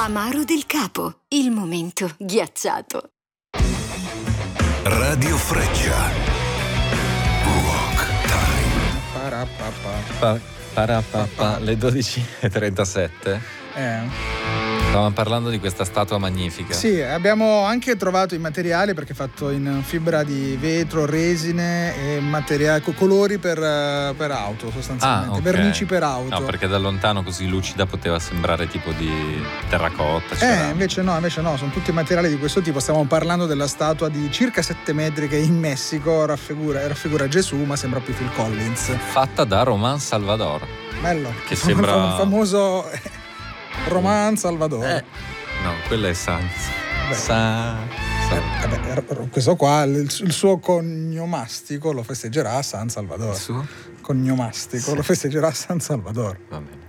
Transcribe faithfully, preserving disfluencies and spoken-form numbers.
Amaro del Capo, il momento ghiacciato. Radio Freccia. Rock Time. Parapapa. Pa- parapapa, le dodici e trentasette. Eh. Stavamo parlando di questa statua magnifica. Sì, abbiamo anche trovato i materiali perché è fatto in fibra di vetro, resine e materiali, colori per, per auto sostanzialmente, Ah, ok. vernici per auto. No, perché da lontano così lucida poteva sembrare tipo di terracotta. Eh, ceramica. invece no, invece no, sono tutti materiali di questo tipo. Stiamo parlando della statua di circa sette metri che in Messico raffigura, raffigura Gesù, ma sembra più Phil Collins. Fatta da Román Salvador. Bello. Che Il sembra- famoso Román Salvador. Eh, no, quella è Sanz. Beh. Sa... Sa... Vabbè, r- r- questo qua, il, il suo cognomastico lo festeggerà a San Salvador. Il suo? Cognomastico Sì. lo festeggerà a San Salvador. Va bene.